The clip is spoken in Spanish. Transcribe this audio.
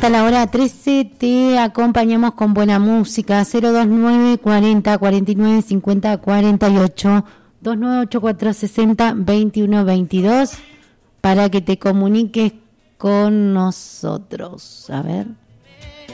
hasta la hora 13 te acompañamos con buena música. 029 40 49 50 48 298460 21 22 para que te comuniques con nosotros. A ver.